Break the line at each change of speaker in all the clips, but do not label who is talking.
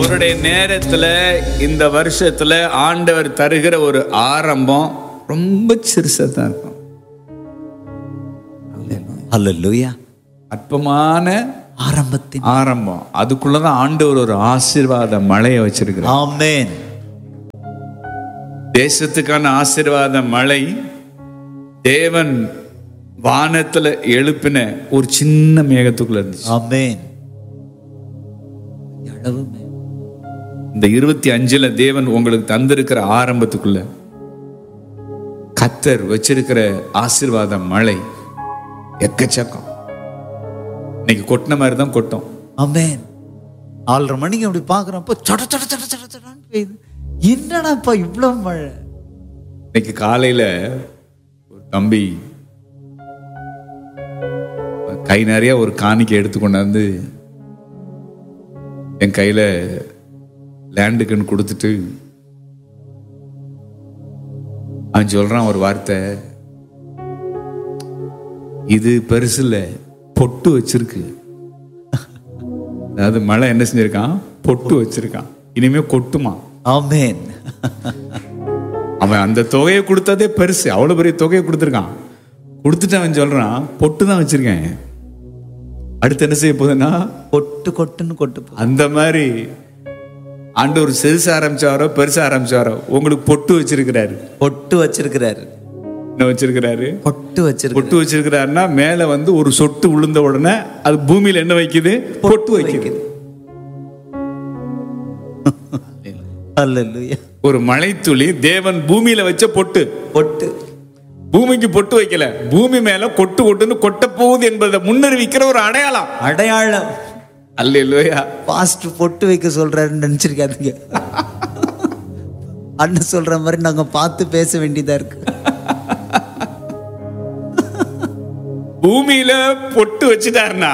அவருடைய நேரத்துல இந்த வருஷத்துல ஆண்டவர் தருகிற ஒரு ஆரம்பம் ரொம்ப சிறுசா தான் இருக்கும்.
ஹல்லேலூயா.
அற்பமான
ஆரம்பத்தின்
ஆரம்பம். அதுக்குள்ளதான் ஆண்டவர் ஒரு ஆசீர்வாத மழையை வச்சிருக்கிறார்.
ஆமென்.
தேசத்துக்கான ஆசீர்வாத மழை தேவன் வானத்துல எழுப்பின ஒரு சின்ன மேகத்துக்குள்ள இருந்துச்சு.
ஆமென்.
இந்த 25ல தேவன் உங்களுக்கு தந்திருக்கிற ஆரம்பத்துக்குள்ள கர்த்தர் வச்சிருக்கிற ஆசீர்வாத மழை எக்கச்சக்கம். இன்னைக்கு கொட்டின மாதிரி தான் கொட்டும்.
ஆமென். 4:30 மணிக்கு அப்படி பாக்குறப்ப சட சட சட சட சடன்னு பெய்யுது. என்னடாப்பா இவ்வளவு மழை?
இன்னைக்கு காலையில ஒரு தம்பி கை நிறைய ஒரு காணிக்கை எடுத்து கொண்டாந்து என் கையில லேண்டுக்குன்னு கொடுத்துட்டு அவன் சொல்றான் ஒரு வார்த்தை, இது பெருசு இல்ல, பொட்டு வச்சிருக்கு. அதாவது மழை என்ன செஞ்சிருக்கான்? பொட்டு வச்சிருக்கான். இனிமே கொட்டுமா?
ஆமென்.
அவன் அந்த தொகையை கொடுத்ததே பெருசு, அவ்வளவு பெரிய தொகையை கொடுத்துருக்கான். கொடுத்துட்டு அவன் சொல்றான் பொட்டு தான் வச்சிருக்கேன், அடுத்து என்ன செய்ய போகுதுன்னா
கொட்டு கொட்டுன்னு கொட்டு.
அந்த மாதிரி ஆண்டவர் சிறுச ஆரம்பிச்சாரோ பெருசா ஆரம்பிச்சாரோ உங்களுக்கு பொட்டு வச்சிருக்கிறாரு.
பொட்டு வச்சிருக்கிறாரு.
என்ன வச்சிருக்கிறாரு?
பொட்டு வச்சிருக்காரு.
பொட்டு வச்சிருக்கிறாருன்னா மேல வந்து ஒரு சொட்டு விழுந்த உடனே அது பூமியில என்ன வைக்குது? பொட்டு வைக்குது.
ஹல்லேலூயா.
ஒரு மழைத்துளி தேவன் பூமியில வச்ச பொட்டு.
பொட்டு
பூமிக்கு பொட்டு வைக்கல, பூமி மேல கொட்டு கொட்டுன்னு கொட்ட போகுது என்பதை முன்னறிவிக்கிற ஒரு அடையாளம்.
அடையாளம்.
அல்லேலூயா.
பாஸ்ட் பொட்டு வைக்க சொல்றாருன்னு நினைச்சிருக்காதீங்க. அண்ணன் சொல்ற மாதிரி நாங்க பார்த்து பேச வேண்டியதா இருக்கு.
பூமியில பொட்டு வச்சுட்டாருன்னா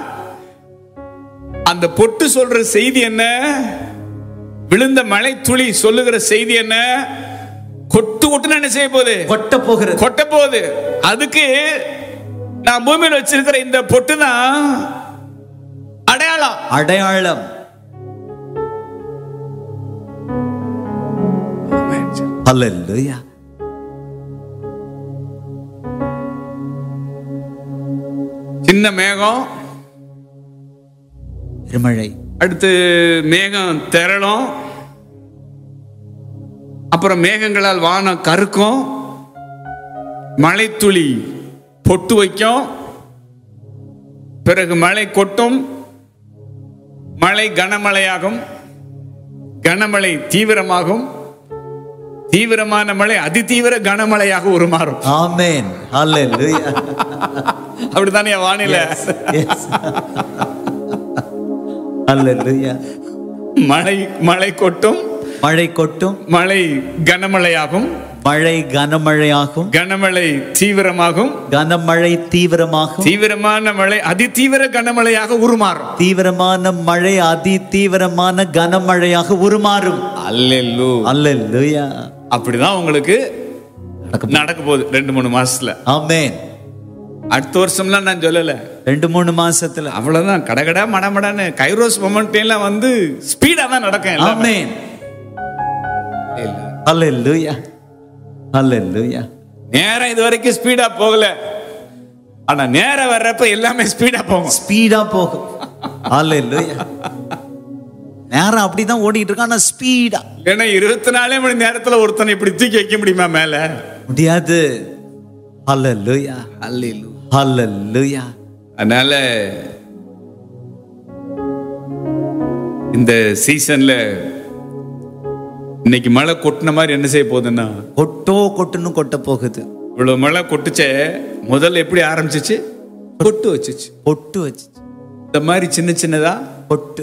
அந்த பொட்டு சொல்ற செய்தி என்ன? விழுந்த மழை துளி சொல்லுகிற செய்தி என்ன? கொட்டு கொட்டுன்னு என்ன செய்ய போகுது?
கொட்ட போகிறது.
கொட்ட போகுது. அதுக்கு நான் பூமியில வச்சிருக்கிற இந்த பொட்டு தான் அடையாளம்.
அடையாளம். ஹல்லேலூயா.
சின்ன மேகம்,
பெருமழை,
அடுத்து மேகம் திரளும், அப்புறம் மேகங்களால் வானம் கருக்கும், மழைத்துளி பொட்டு வைக்கும், பிறகு மழை கொட்டும், மழை கனமழையாகும், கனமழை தீவிரமாகும், தீவிரமான மழை அதிதீவிர கனமழையாக உருமாறும்.
ஆமென். ஹல்லேலூயா.
அப்படித்தானே வானிலை?
ஹல்லேலூயா.
மழை கொட்டும்,
மழை கொட்டும்,
மழை கனமழையாகும்,
மழை கனமழையாகும்,
கனமழை தீவிரமாகும்,
கனமழை தீவிரமாகும்,
தீவிரமான மழை அதிதீவிர கனமழையாக உருமாறும்.
தீவிரமான மழை அதி தீவிரமான கனமழையாக உருமாறும்.
அல்லேலூயா.
அல்லேலூயா.
அப்படிதான் உங்களுக்கு நடக்க போகுது 2-3 மாசத்துல.
ஆமென்.
அடுத்த வருஷம்லாம் நான் சொல்லல,
2-3 மாசத்துல
அவ்வளவுதான். கடகடா மடமடான்னு கைரோஸ் மொமெண்ட்லாம் வந்து ஸ்பீடா தான் நடக்கும்.
ஆமென். அல்லேலூயா. அல்லேலூயா.
நேரம் இது வரைக்கும் ஸ்பீடா போகல, ஆனா நேரம் வர்றப்ப எல்லாமே ஸ்பீடா போகும்.
ஸ்பீடா போகும். அல்லேலூயா. நேரம் அப்படிதான் ஓடிட்டு இருக்கு, ஆனா ஸ்பீடா.
ஏன்னா 24 மணி நேரத்துல ஒருத்தனை இப்படி தூக்கி வைக்க முடியுமா மேல?
முடியாது. அல்லேலூயா.
அல்லேலூயா.
அல்லேலூயா.
அதனால இந்த சீசன்ல இன்னைக்கு மழை கொட்டின மாதிரி என்ன செய்ய போகுதுன்னா
கொட்டுன்னு கொட்ட போகுது.
இவ்வளவு மழை கொட்டுச்சே, முதல்ல எப்படி ஆரம்பிச்சிச்சு? பொட்டு வச்சுச்சு.
பொட்டு வச்சு
இந்த மாதிரி சின்ன சின்னதா
பொட்டு,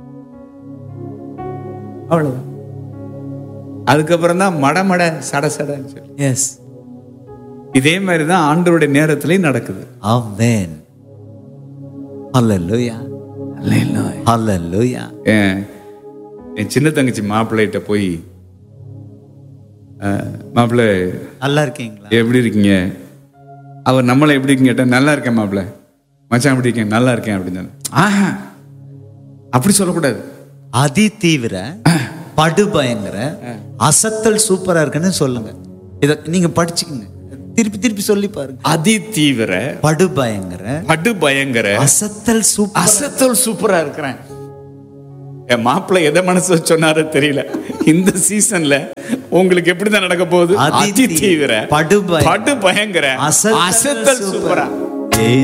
அவ்வளவுதான். அதுக்கப்புறம் தான் மடமட சட சடன்னு சொல்லி.
எஸ்.
இதே மாதிரி தான் ஆண்டவருடைய நேரத்திலையும் நடக்குது.
ஆமென். அல்லேலூயா. அல்லேலூயா.
என் சின்ன தங்கச்சி மாப்பிள்ளைகிட்ட போய், மாப்பிள்ளை
நல்லா இருக்கீங்களா?
எப்படி இருக்கீங்க? அவர் நம்மளை எப்படி இருக்கீங்க கேட்டா, நல்லா இருக்கேன் மாப்பிள்ளை. மச்சான் எப்படி இருக்கேன்? நல்லா இருக்கேன் அப்படின்னு சொன்னேன். ஆஹா, அப்படி சொல்லக்கூடாது.
அதி தீவிர, படுபயங்கர, அசத்தல் சூப்பரா இருக்குன்னு சொல்லுங்க. இத நீங்க படிச்சுக்கங்க, திருப்பி திருப்பி சொல்லி பாருங்க.
அதி தீவிர,
படுபயங்கர, அசத்தல்
சூப்பரா இருக்கிறேன். என் மாப்பிள்ளை எதை மனசு சொன்னாரோ தெரியல. இந்த சீசன்ல உங்களுக்கு எப்படிதான் நடக்க போகுது? அதி தீவிர, படுபயங்கர, அசத்தல் சூப்பரா.